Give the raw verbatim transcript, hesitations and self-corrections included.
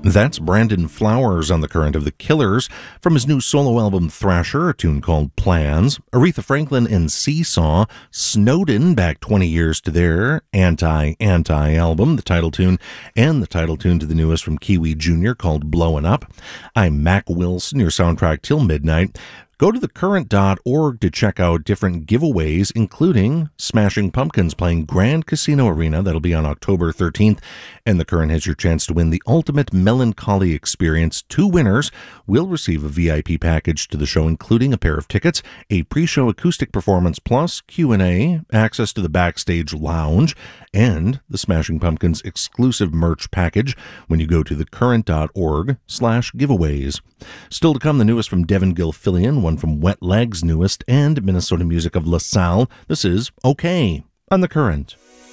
That's Brandon Flowers on The Current of The Killers from his new solo album Thrasher, a tune called Plans. Aretha Franklin and Seesaw, Snowden, back twenty years to their Anti-Anti album, the title tune, and the title tune to the newest from Kiwi Junior called Blowin' Up. I'm Mac Wilson, your soundtrack till midnight. Go to the current dot org to check out different giveaways, including Smashing Pumpkins playing Grand Casino Arena. That'll be on October thirteenth. And The Current has your chance to win the Ultimate Melancholy Experience. Two winners will receive a V I P package to the show, including a pair of tickets, a pre-show acoustic performance plus Q and A, access to the backstage lounge, and the Smashing Pumpkins exclusive merch package when you go to thecurrent.org slash giveaways. Still to come, the newest from Devin Gilfillian, one from Wet Leg's newest, and Minnesota music of LaSalle. This is Okay on The Current.